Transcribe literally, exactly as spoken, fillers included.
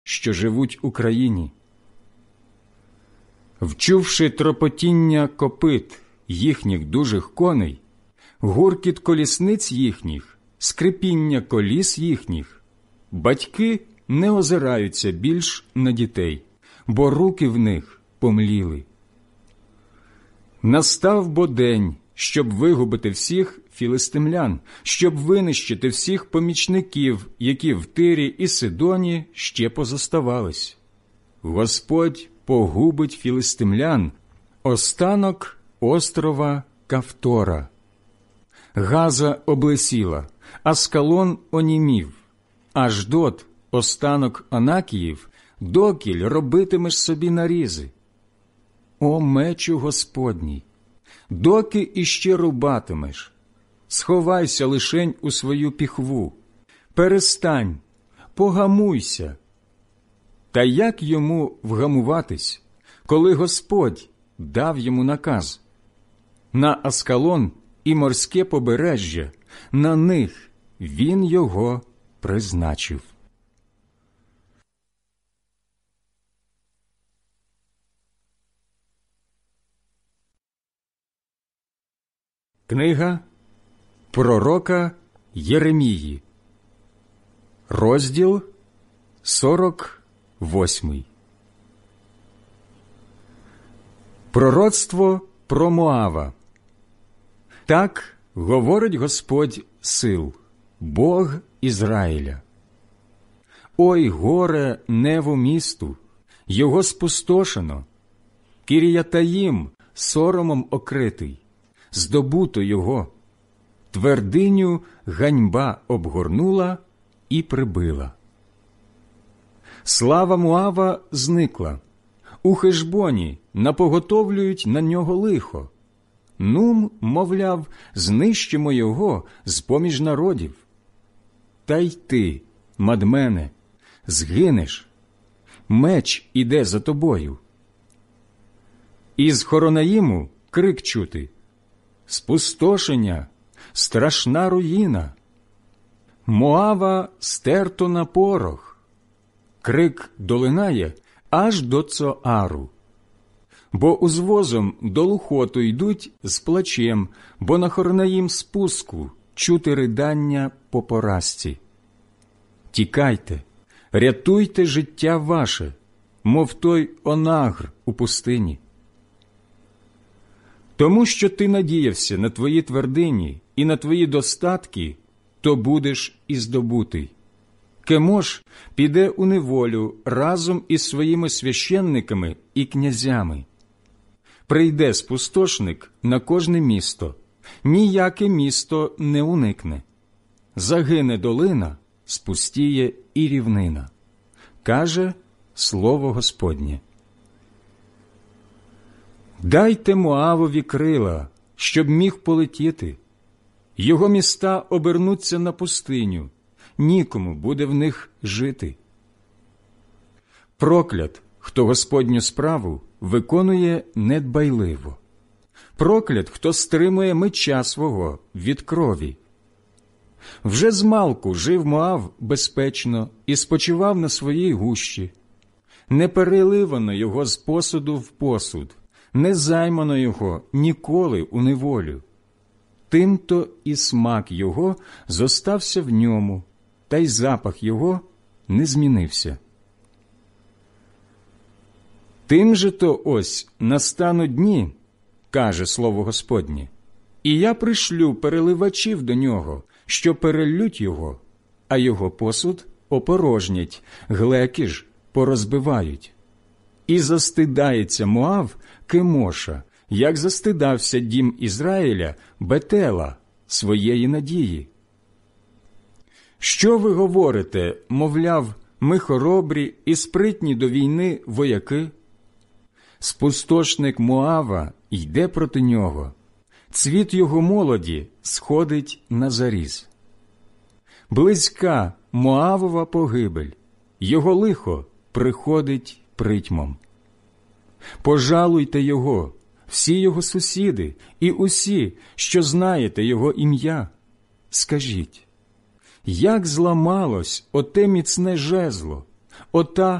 що живуть у країні. Вчувши тропотіння копит їхніх дужих коней, гуркіт колісниць їхніх, скрипіння коліс їхніх, батьки не озираються більш на дітей, бо руки в них помліли. Настав бо день, щоб вигубити всіх філистимлян, щоб винищити всіх помічників, які в Тирі і Сидоні ще позоставались. Господь погубить філистимлян, останок острова Кавтора. Газа облесіла, Аскалон онімів, Аждот, останок Анакіїв, докіль робитимеш собі нарізи. О мечу Господній! Доки іще рубатимеш? Сховайся лишень у свою піхву. Перестань, погамуйся. Та як йому вгамуватись, коли Господь дав йому наказ? На Аскалон і морське побережжя, на них він його призначив. Книга пророка Єремії, розділ сорок восьмий. Пророцтво про Моава. Так говорить Господь сил, Бог Ізраїля. Ой, горе Неву місту, його спустошено, Кір'ятаїм соромом окритий, здобуто його, твердиню ганьба обгорнула і прибила. Слава Моава зникла, у Хешбоні напоготовлюють на нього лихо. Нум, мовляв, знищимо його з-поміж народів. Та й ти, Мадмене, згинеш, меч іде за тобою. Із Хоронаїму крик чути: спустошення, страшна руїна. Моава стерто на порох. Крик долинає аж до Цоару. Бо узвозом до Лухоту йдуть з плачем, бо на Хоронаїм спуску чути ридання по поразці. Тікайте, рятуйте життя ваше, мов той онагр у пустині. Тому що ти надіявся на твої твердині і на твої достатки, то будеш і здобутий. Кемош піде у неволю разом із своїми священниками і князями. Прийде спустошник на кожне місто, ніяке місто не уникне. Загине долина, спустіє і рівнина. Каже слово Господнє. Дайте Моавові крила, щоб міг полетіти. Його міста обернуться на пустиню, нікому буде в них жити. Проклят, хто Господню справу виконує недбайливо. Проклят, хто стримує меча свого від крові. Вже змалку жив Моав безпечно і спочивав на своїй гущі. Не переливано його з посуду в посуд, не займано його ніколи у неволю. Тим-то і смак його зостався в ньому, та й запах його не змінився. Тим же то ось настануть дні, каже слово Господнє, і я пришлю переливачів до нього, що переллють його, а його посуд опорожнять, глеки ж порозбивають. І застидається Моав Кемоша, як застидався дім Ізраїля Бетела, своєї надії. Що ви говорите, мовляв, ми хоробрі і спритні до війни вояки? Спустошник Моава йде проти нього, цвіт його молоді сходить на заріз. Близька Моавова погибель, його лихо приходить притьмом. Пожалуйте його, всі його сусіди і усі, що знаєте його ім'я. Скажіть, як зламалось оте міцне жезло, Ота